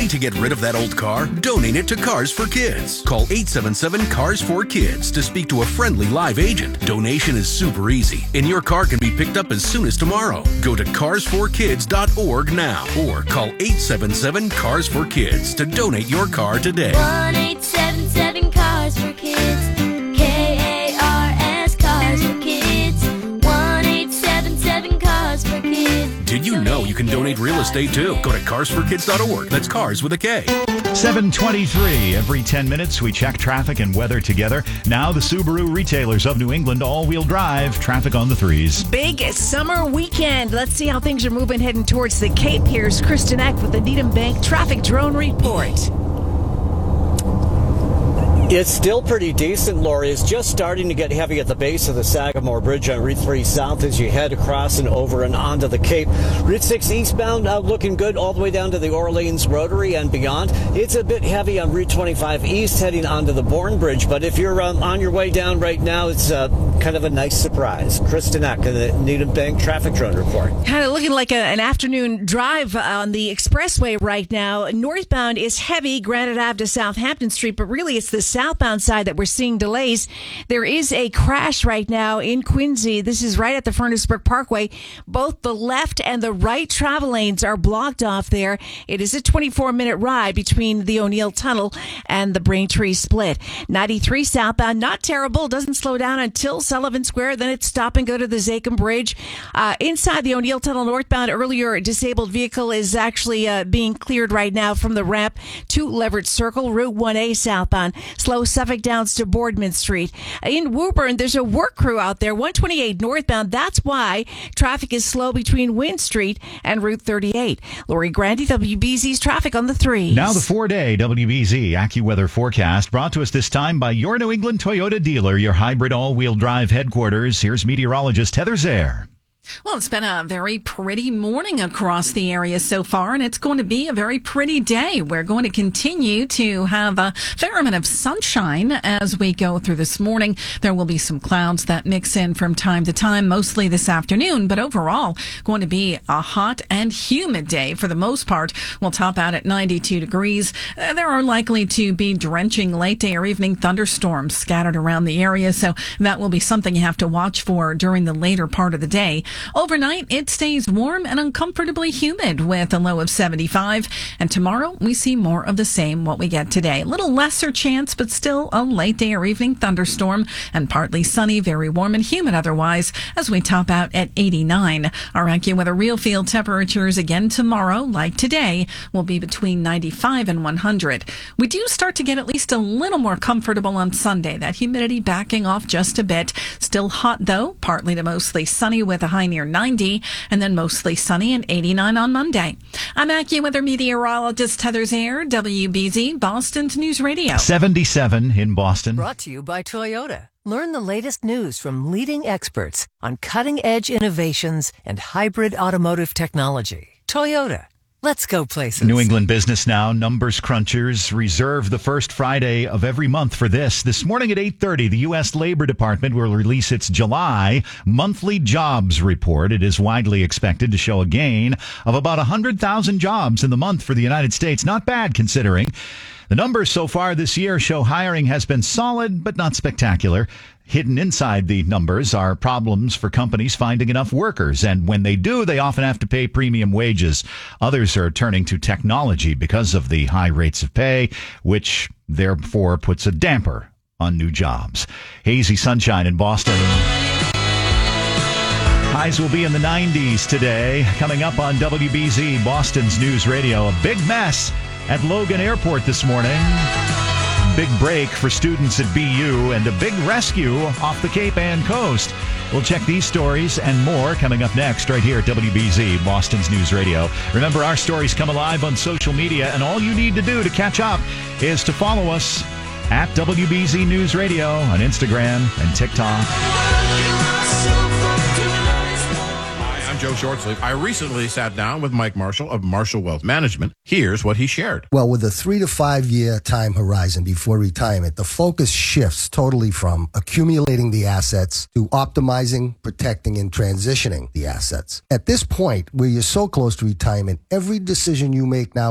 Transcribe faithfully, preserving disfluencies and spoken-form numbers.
Ready to get rid of that old car? Donate it to Cars for Kids. Call eight seven seven, cars for kids to speak to a friendly live agent. Donation is super easy, and your car can be picked up as soon as tomorrow. Go to cars for kids dot org now or call eight seven seven, cars for kids to donate your car today. one eight seven seven, cars for kids. K A R S, Cars for Kids. one eight seven seven, cars for kids. Did you know you can donate real estate too? Go to cars for kids dot org. That's cars with a K. seven twenty-three. Every ten minutes, we check traffic and weather together. Now, the Subaru retailers of New England all-wheel drive. Traffic on the threes. Big summer weekend. Let's see how things are moving heading towards the Cape. Here's Kristen Eck with the Needham Bank Traffic Drone Report. It's still pretty decent, Lori. It's just starting to get heavy at the base of the Sagamore Bridge on Route three South as you head across and over and onto the Cape. Route six eastbound uh, looking good all the way down to the Orleans Rotary and beyond. It's a bit heavy on Route twenty-five East heading onto the Bourne Bridge, but if you're um, on your way down right now, it's uh, kind of a nice surprise. Kristen Eck in the Needham Bank Traffic Drone Report. Kind of looking like a, an afternoon drive on the expressway right now. Northbound is heavy, Granite Ave to Southampton Street, but really it's the southbound side that we're seeing delays. There is a crash right now in Quincy. This is right at the Furnace Brook Parkway. Both the left and the right travel lanes are blocked off there. It is a twenty-four minute ride between the O'Neill Tunnel and the Braintree Split. ninety-three southbound, not terrible. Doesn't slow down until Sullivan Square. Then it's stop and go to the Zakim Bridge. Uh, inside the O'Neill Tunnel northbound, earlier a disabled vehicle is actually uh, being cleared right now from the ramp to Leverett Circle. Route one A southbound. Slow Suffolk Downs to Boardman Street. In Woburn, there's a work crew out there, one twenty-eight northbound. That's why traffic is slow between Wynn Street and Route thirty-eight. Lori Grandi, W B Z's traffic on the threes. Now the four-day W B Z AccuWeather forecast brought to us this time by your New England Toyota dealer, your hybrid all-wheel drive headquarters. Here's meteorologist Heather Zare. Well, it's been a very pretty morning across the area so far, and it's going to be a very pretty day. We're going to continue to have a fair amount of sunshine as we go through this morning. There will be some clouds that mix in from time to time, mostly this afternoon, but overall going to be a hot and humid day for the most part. We'll top out at ninety-two degrees. Uh, there are likely to be drenching late day or evening thunderstorms scattered around the area, so that will be something you have to watch for during the later part of the day. Overnight, it stays warm and uncomfortably humid with a low of seventy-five. And tomorrow, we see more of the same what we get today. A little lesser chance, but still a late day or evening thunderstorm and partly sunny, very warm and humid otherwise as we top out at eighty-nine. Our AccuWeather real field temperatures again tomorrow, like today, will be between ninety-five and one hundred. We do start to get at least a little more comfortable on Sunday. That humidity backing off just a bit. Still hot though, partly to mostly sunny with a high near ninety, and then mostly sunny and eighty-nine on Monday. I'm AccuWeather meteorologist Heather Zare, W B Z, Boston's News Radio. seventy-seven in Boston. Brought to you by Toyota. Learn the latest news from leading experts on cutting-edge innovations and hybrid automotive technology. Toyota. Let's go places. New England Business Now, numbers crunchers reserve the first Friday of every month for this. This morning at eight thirty, the U S Labor Department will release its July monthly jobs report. It is widely expected to show a gain of about one hundred thousand jobs in the month for the United States. Not bad considering. The numbers so far this year show hiring has been solid, but not spectacular. Hidden inside the numbers are problems for companies finding enough workers, and when they do, they often have to pay premium wages. Others are turning to technology because of the high rates of pay, which therefore puts a damper on new jobs. Hazy sunshine in Boston. Highs will be in the nineties today. Coming up on W B Z, Boston's News Radio, a big mess at Logan Airport this morning. Big break for students at B U and a big rescue off the Cape Ann coast. We'll check these stories and more coming up next right here at W B Z, Boston's News Radio. Remember, our stories come alive on social media, and all you need to do to catch up is to follow us at W B Z News Radio on Instagram and TikTok. I'm Joe Shortsleeve. I recently sat down with Mike Marshall of Marshall Wealth Management. Here's what he shared. Well, with a three to five year time horizon before retirement, the focus shifts totally from accumulating the assets to optimizing, protecting, and transitioning the assets. At this point, where you're so close to retirement, every decision you make now